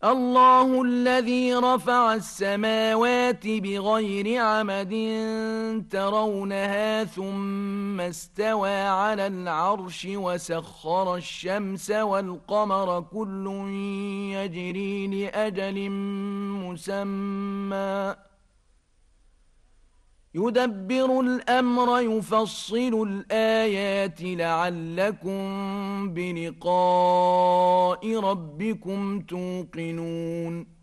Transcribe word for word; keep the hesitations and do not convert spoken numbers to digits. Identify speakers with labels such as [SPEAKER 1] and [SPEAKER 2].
[SPEAKER 1] الله الذي رفع السماوات بغير عمد ترونها ثم استوى على العرش وسخر الشمس والقمر كل يجري لأجل مسمى يدبر الأمر يفصل الآيات لعلكم بلقاء ربكم توقنون